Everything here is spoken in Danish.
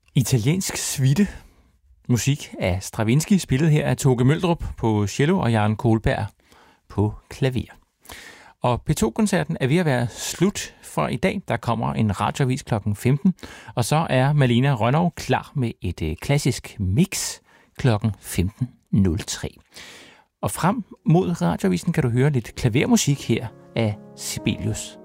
Italiensk suite. Musik af Stravinsky, spillet her af Toke Møldrup på cello og Jørgen Kohlberg på klaver. Og P2-koncerten er ved at være slut for i dag. Der kommer en radioavis kl. 15, og så er Malena Rønnow klar med et klassisk mix kl. 15.03. Og frem mod radioavisen kan du høre lidt klavermusik her af Sibelius.